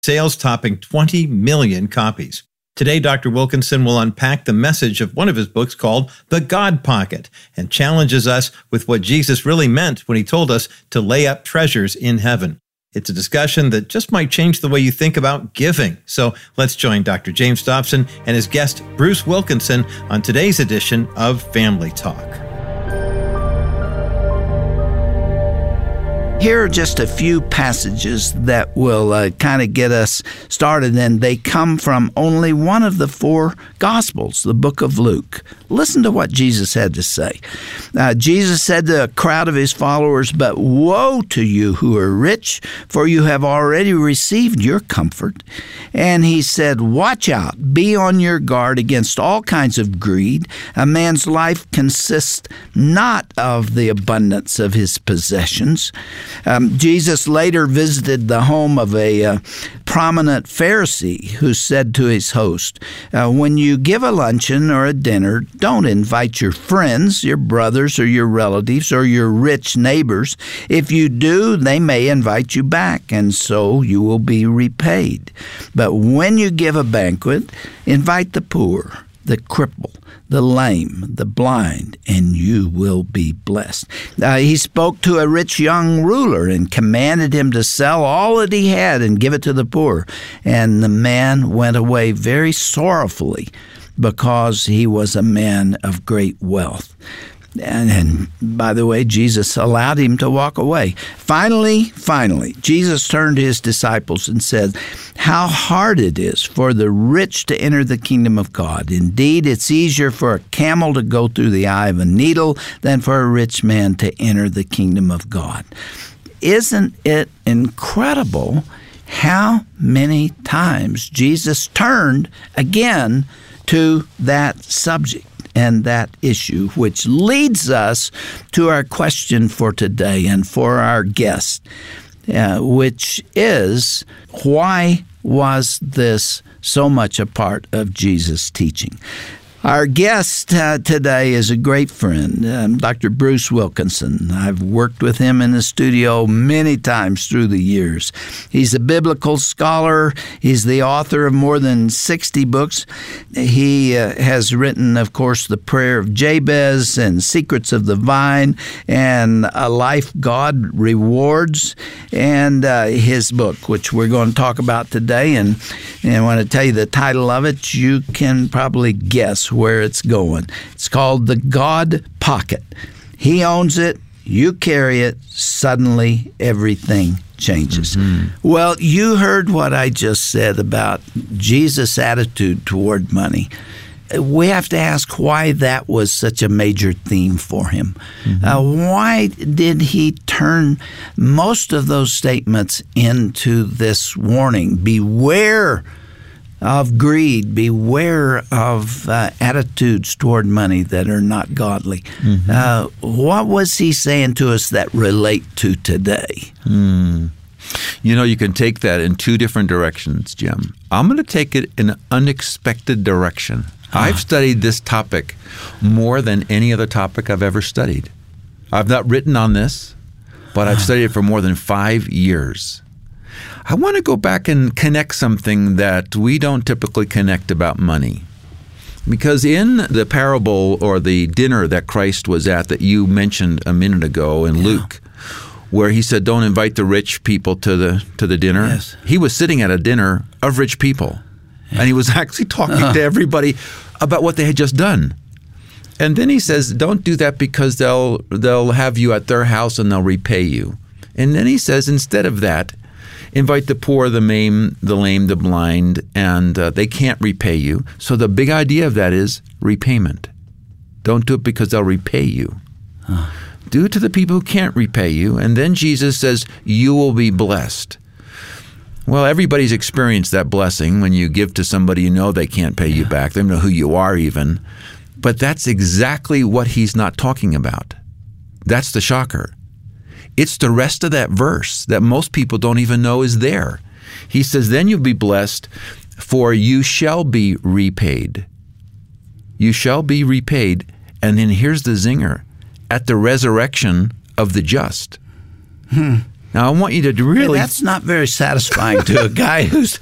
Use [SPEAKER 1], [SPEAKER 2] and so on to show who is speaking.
[SPEAKER 1] sales topping 20 million copies. Today, Dr. Wilkinson will unpack the message of one of his books called The God Pocket and challenges us with what Jesus really meant when he told us to lay up treasures in heaven. It's a discussion that just might change the way you think about giving. So let's join Dr. James Dobson and his guest, Bruce Wilkinson, on today's edition of Family Talk.
[SPEAKER 2] Here are just a few passages that will kind of get us started, and they come from only one of the four Gospels, the book of Luke. Listen to what Jesus had to say. Jesus said to a crowd of his followers, "But woe to you who are rich, for you have already received your comfort." And he said, "Watch out, be on your guard against all kinds of greed. A man's life consists not of the abundance of his possessions." Jesus later visited the home of a prominent Pharisee who said to his host, "When you give a luncheon or a dinner, don't invite your friends, your brothers or your relatives or your rich neighbors. If you do, they may invite you back, and so you will be repaid. But when you give a banquet, invite the poor, the cripple, the lame, the blind, and you will be blessed." He spoke to a rich young ruler and commanded him to sell all that he had and give it to the poor. And the man went away very sorrowfully because he was a man of great wealth. And by the way, Jesus allowed him to walk away. Finally, Jesus turned to his disciples and said, "How hard it is for the rich to enter the kingdom of God. Indeed, it's easier for a camel to go through the eye of a needle than for a rich man to enter the kingdom of God." Isn't it incredible how many times Jesus turned again to that subject and that issue, which leads us to our question for today and for our guest, which is, why was this so much a part of Jesus' teaching? Our guest today is a great friend, Dr. Bruce Wilkinson. I've worked with him in the studio many times through the years. He's a biblical scholar. He's the author of more than 60 books. He has written, of course, The Prayer of Jabez and Secrets of the Vine and A Life God Rewards, and his book, which we're going to talk about today. And I want to tell you the title of it. You can probably guess where it's going. It's called The God Pocket. He owns it. You carry it. Suddenly, everything changes. Mm-hmm. Well, you heard what I just said about Jesus' attitude toward money. We have to ask why that was such a major theme for him. Mm-hmm. Why did he turn most of those statements into this warning? Beware of greed, beware of attitudes toward money that are not godly. Mm-hmm. What was he saying to us that relate to today?
[SPEAKER 3] You know, you can take that in two different directions, Jim. I'm going to take it in an unexpected direction. I've studied this topic more than any other topic I've ever studied. I've not written on this, but I've studied it for more than 5 years. I want to go back and connect something that we don't typically connect about money. Because in the parable or the dinner that Christ was at that you mentioned a minute ago in Luke, where he said, don't invite the rich people to the dinner. Yes. He was sitting at a dinner of rich people. And he was actually talking to everybody about what they had just done. And then he says, don't do that because they'll have you at their house and they'll repay you. And then he says, instead of that, invite the poor, the lame, the blind, and they can't repay you. So the big idea of that is repayment. Don't do it because they'll repay you. Do it to the people who can't repay you. And then Jesus says, you will be blessed. Well, everybody's experienced that blessing when you give to somebody you know they can't pay you back. They don't know who you are even. But that's exactly what he's not talking about. That's the shocker. It's the rest of that verse that most people don't even know is there. He says, then you'll be blessed, for you shall be repaid. You shall be repaid. And then here's the zinger, at the resurrection of the just. Now, I want you to really...
[SPEAKER 2] That's not very satisfying to a guy who's